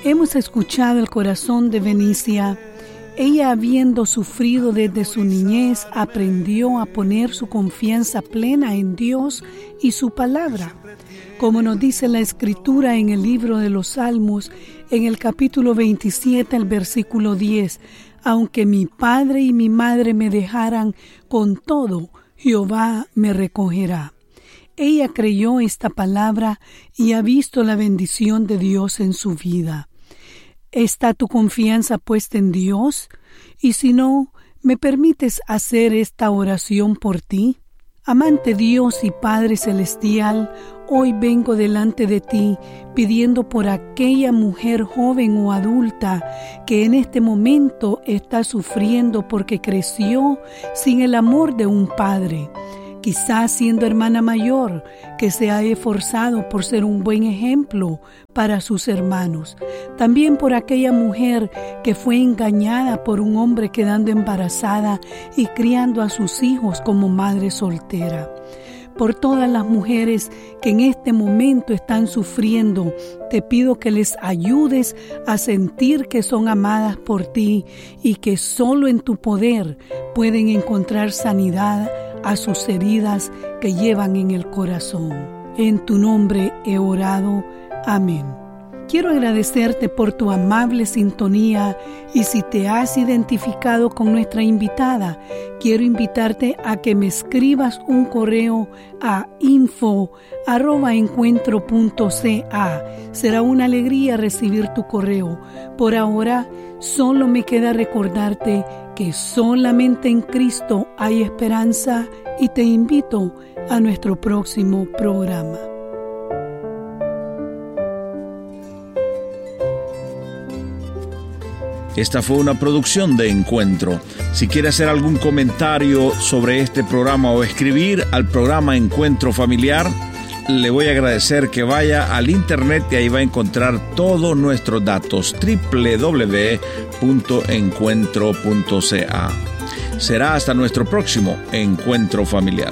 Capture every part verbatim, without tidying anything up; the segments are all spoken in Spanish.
Hemos escuchado el corazón de Benicia. Ella, habiendo sufrido desde su niñez, aprendió a poner su confianza plena en Dios y su palabra. Como nos dice la Escritura en el libro de los Salmos, en el capítulo veintisiete, el versículo diez, aunque mi padre y mi madre me dejaran, con todo Jehová me recogerá. Ella creyó esta palabra y ha visto la bendición de Dios en su vida. ¿Está tu confianza puesta en Dios? Y si no, ¿me permites hacer esta oración por ti? Amante Dios y Padre Celestial, hoy vengo delante de ti pidiendo por aquella mujer joven o adulta que en este momento está sufriendo porque creció sin el amor de un padre. Quizás siendo hermana mayor, que se ha esforzado por ser un buen ejemplo para sus hermanos. También por aquella mujer que fue engañada por un hombre quedando embarazada y criando a sus hijos como madre soltera. Por todas las mujeres que en este momento están sufriendo, te pido que les ayudes a sentir que son amadas por ti y que solo en tu poder pueden encontrar sanidad a sus heridas que llevan en el corazón. En tu nombre he orado. Amén. Quiero agradecerte por tu amable sintonía y si te has identificado con nuestra invitada, quiero invitarte a que me escribas un correo a info arroba encuentro punto ca. Será una alegría recibir tu correo. Por ahora, solo me queda recordarte que solamente en Cristo hay esperanza y te invito a nuestro próximo programa. Esta fue una producción de Encuentro. Si quiere hacer algún comentario sobre este programa o escribir al programa Encuentro Familiar, le voy a agradecer que vaya al internet y ahí va a encontrar todos nuestros datos, doble u doble u doble u punto encuentro punto ca. Será hasta nuestro próximo Encuentro Familiar.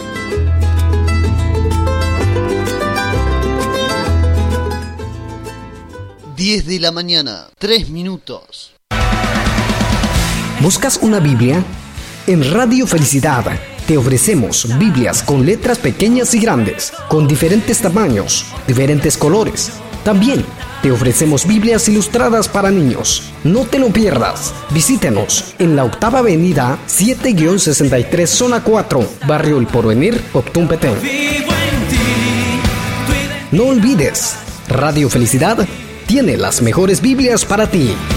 diez de la mañana, tres minutos. ¿Buscas una Biblia? En Radio Felicidad te ofrecemos Biblias con letras pequeñas y grandes, con diferentes tamaños, diferentes colores. También te ofrecemos Biblias ilustradas para niños. No te lo pierdas. Visítenos en la octava avenida siete sesenta y tres, zona cuatro, Barrio El Porvenir, Octún Petén. No olvides, Radio Felicidad tiene las mejores Biblias para ti.